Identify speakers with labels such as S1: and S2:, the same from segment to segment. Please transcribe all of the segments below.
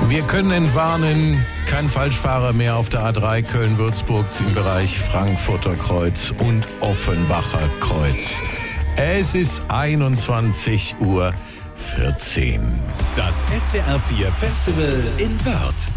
S1: Wir können entwarnen, kein Falschfahrer mehr auf der A3 Köln-Würzburg im Bereich Frankfurter Kreuz und Offenbacher Kreuz. Es ist 21:14 Uhr.
S2: Das SWR 4 Festival in Wörth.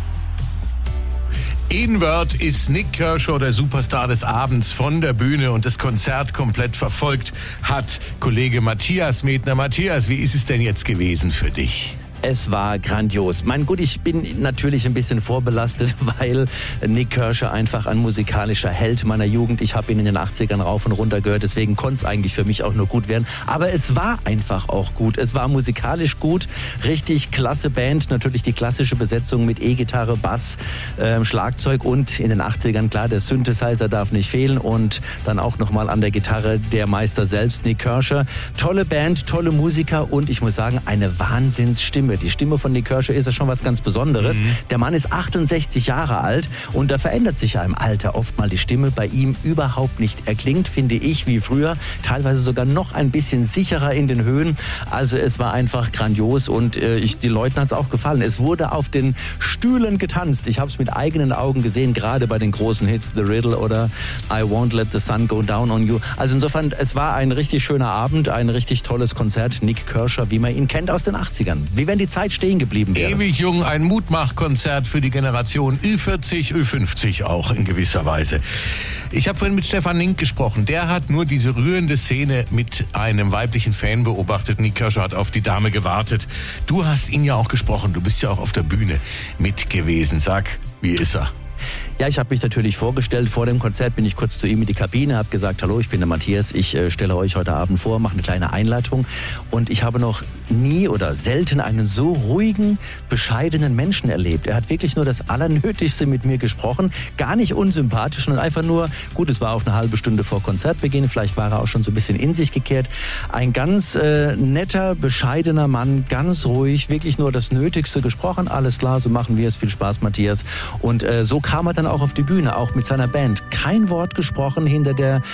S1: In Wörth ist Nik Kershaw, der Superstar des Abends, von der Bühne und das Konzert komplett verfolgt hat Kollege Matthias Medner. Matthias, wie ist es denn jetzt gewesen für dich?
S3: Es war grandios. Mein Gut, ich bin natürlich ein bisschen vorbelastet, weil Nik Kershaw einfach ein musikalischer Held meiner Jugend. Ich habe ihn in den 80ern rauf und runter gehört, deswegen konnte es eigentlich für mich auch nur gut werden. Aber es war einfach auch gut. Es war musikalisch gut, richtig klasse Band. Natürlich die klassische Besetzung mit E-Gitarre, Bass, Schlagzeug und in den 80ern, klar, der Synthesizer darf nicht fehlen. Und dann auch nochmal an der Gitarre der Meister selbst, Nik Kershaw. Tolle Band, tolle Musiker und ich muss sagen, eine Wahnsinnsstimme. Die Stimme von Nik Kershaw ist ja schon was ganz Besonderes. Der Mann ist 68 Jahre alt und da verändert sich ja im Alter oft mal die Stimme bei ihm überhaupt nicht. Er klingt, finde ich, wie früher, teilweise sogar noch ein bisschen sicherer in den Höhen. Also es war einfach grandios und die Leuten hat es auch gefallen. Es wurde auf den Stühlen getanzt. Ich habe es mit eigenen Augen gesehen, gerade bei den großen Hits The Riddle oder I Won't Let the Sun Go Down on You. Also insofern, es war ein richtig schöner Abend, ein richtig tolles Konzert. Nik Kershaw, wie man ihn kennt aus den 80ern. Wie wenn die Zeit stehen geblieben wäre.
S1: Ewig jung, ein Mutmachkonzert für die Generation Ü40, Ü50 auch in gewisser Weise. Ich habe vorhin mit Stefan Link gesprochen. Der hat nur diese rührende Szene mit einem weiblichen Fan beobachtet. Nik Kershaw hat auf die Dame gewartet. Du hast ihn ja auch gesprochen. Du bist ja auch auf der Bühne mit gewesen. Sag, wie ist er?
S3: Ja, ich habe mich natürlich vorgestellt. Vor dem Konzert bin ich kurz zu ihm in die Kabine, habe gesagt, hallo, ich bin der Matthias, ich stelle euch heute Abend vor, mache eine kleine Einleitung. Und ich habe noch nie oder selten einen so ruhigen, bescheidenen Menschen erlebt. Er hat wirklich nur das Allernötigste mit mir gesprochen, gar nicht unsympathisch, sondern einfach nur, gut, es war auch eine halbe Stunde vor Konzertbeginn, vielleicht war er auch schon so ein bisschen in sich gekehrt. Ein ganz netter, bescheidener Mann, ganz ruhig, wirklich nur das Nötigste gesprochen. Alles klar, so machen wir es. Viel Spaß, Matthias. Und so kam er dann auch auf die Bühne, auch mit seiner Band. Kein Wort gesprochen hinter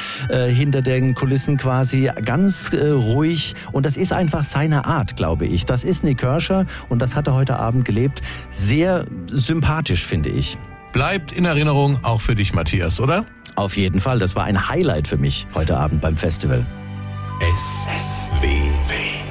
S3: den Kulissen quasi, ganz ruhig. Und das ist einfach seine Art, glaube ich. Das ist Nik Kershaw und das hat er heute Abend gelebt. Sehr sympathisch, finde ich.
S1: Bleibt in Erinnerung auch für dich, Matthias, oder?
S3: Auf jeden Fall. Das war ein Highlight für mich heute Abend beim Festival.
S2: SWW